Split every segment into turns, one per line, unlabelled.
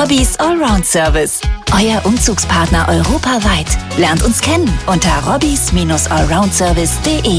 Robbys Allround-Service. Euer Umzugspartner europaweit. Lernt uns kennen unter robbys-allroundservice.de.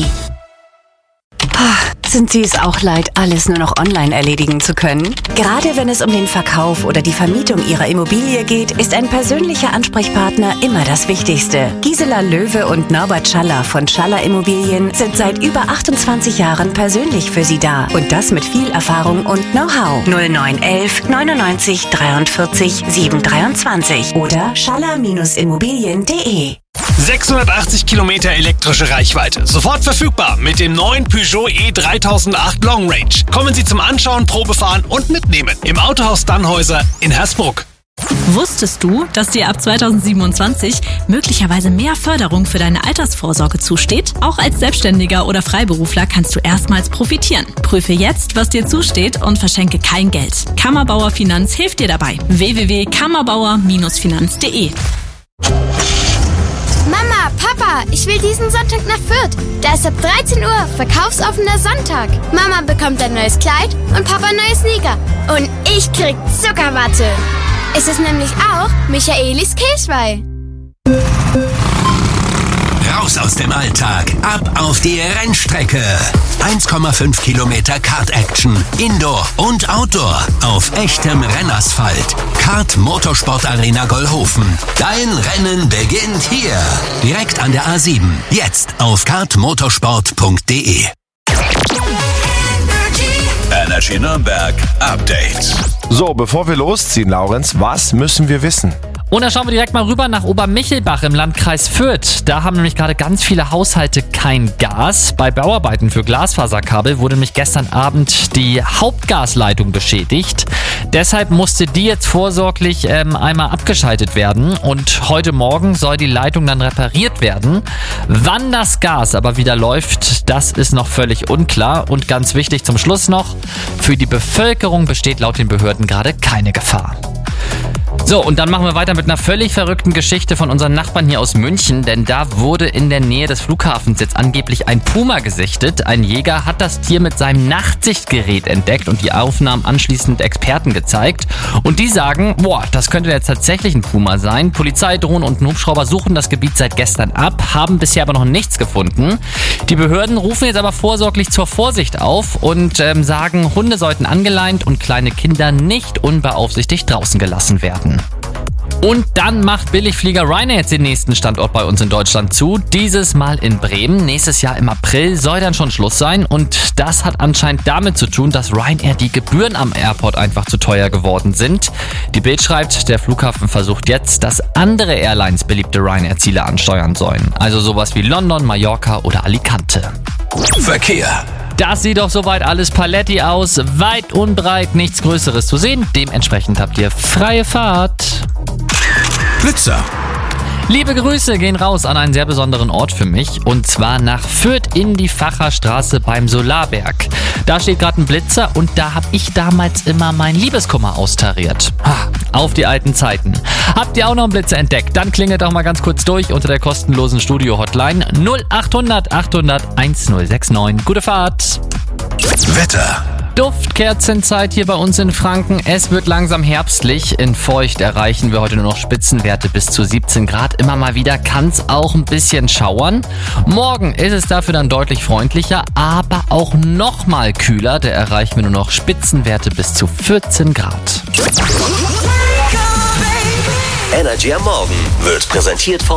Sind Sie es auch leid, alles nur noch online erledigen zu können? Gerade wenn es um den Verkauf oder die Vermietung Ihrer Immobilie geht, ist ein persönlicher Ansprechpartner immer das Wichtigste. Gisela Löwe und Norbert Schaller von Schaller Immobilien sind seit über 28 Jahren persönlich für Sie da. Und das mit viel Erfahrung und Know-how. 0911 99 43 723 oder schaller-immobilien.de.
680 Kilometer elektrische Reichweite. Sofort verfügbar mit dem neuen Peugeot E3008 Long Range. Kommen Sie zum Anschauen, Probefahren und Mitnehmen im Autohaus Dannhäuser in Hersbruck.
Wusstest du, dass dir ab 2027 möglicherweise mehr Förderung für deine Altersvorsorge zusteht? Auch als Selbstständiger oder Freiberufler kannst du erstmals profitieren. Prüfe jetzt, was dir zusteht und verschenke kein Geld. Kammerbauer Finanz hilft dir dabei. www.kammerbauer-finanz.de.
Mama, Papa, ich will diesen Sonntag nach Fürth. Da ist ab 13 Uhr verkaufsoffener Sonntag. Mama bekommt ein neues Kleid und Papa neue Sneaker. Und ich krieg Zuckerwatte. Es ist nämlich auch Michaelis Käsweih.
Raus aus dem Alltag, ab auf die Rennstrecke. 1,5 Kilometer Kart-Action, Indoor und Outdoor auf echtem Rennasphalt. Kart Motorsport Arena Gollhofen. Dein Rennen beginnt hier. Direkt an der A7. Jetzt auf kartmotorsport.de.
Energy Nürnberg Update.
So, bevor wir losziehen, Laurenz, was müssen wir wissen?
Und da schauen wir direkt mal rüber nach Obermichelbach im Landkreis Fürth. Da haben nämlich gerade ganz viele Haushalte kein Gas. Bei Bauarbeiten für Glasfaserkabel wurde nämlich gestern Abend die Hauptgasleitung beschädigt. Deshalb musste die jetzt vorsorglich einmal abgeschaltet werden. Und heute Morgen soll die Leitung dann repariert werden. Wann das Gas aber wieder läuft, das ist noch völlig unklar. Und ganz wichtig zum Schluss noch, für die Bevölkerung besteht laut den Behörden gerade keine Gefahr. So, und dann machen wir weiter mit einer völlig verrückten Geschichte von unseren Nachbarn hier aus München, denn da wurde in der Nähe des Flughafens jetzt angeblich ein Puma gesichtet. Ein Jäger hat das Tier mit seinem Nachtsichtgerät entdeckt und die Aufnahmen anschließend Experten gezeigt. Und die sagen, das könnte jetzt tatsächlich ein Puma sein. Polizei, Drohnen und ein Hubschrauber suchen das Gebiet seit gestern ab, haben bisher aber noch nichts gefunden. Die Behörden rufen jetzt aber vorsorglich zur Vorsicht auf und sagen, Hunde sollten angeleint und kleine Kinder nicht unbeaufsichtigt draußen gelassen werden. Und dann macht Billigflieger Ryanair jetzt den nächsten Standort bei uns in Deutschland zu. Dieses Mal in Bremen. Nächstes Jahr im April soll dann schon Schluss sein. Und das hat anscheinend damit zu tun, dass Ryanair die Gebühren am Airport einfach zu teuer geworden sind. Die Bild schreibt, der Flughafen versucht jetzt, dass andere Airlines beliebte Ryanair-Ziele ansteuern sollen. Also sowas wie London, Mallorca oder Alicante.
Verkehr.
Das sieht doch soweit alles paletti aus. Weit und breit nichts Größeres zu sehen. Dementsprechend habt ihr freie Fahrt.
Blitzer.
Liebe Grüße gehen raus an einen sehr besonderen Ort für mich. Und zwar nach Fürth in die Facherstraße beim Solarberg. Da steht gerade ein Blitzer und da habe ich damals immer mein Liebeskummer austariert. Auf die alten Zeiten. Habt ihr auch noch einen Blitzer entdeckt? Dann klingelt doch mal ganz kurz durch unter der kostenlosen Studio-Hotline 0800 800 1069. Gute Fahrt!
Wetter.
Duftkerzenzeit hier bei uns in Franken. Es wird langsam herbstlich. In Feucht erreichen wir heute nur noch Spitzenwerte bis zu 17 Grad. Immer mal wieder kann es auch ein bisschen schauern. Morgen ist es dafür dann deutlich freundlicher, aber auch noch mal kühler. Da erreichen wir nur noch Spitzenwerte bis zu 14 Grad.
Energy am Morgen wird präsentiert von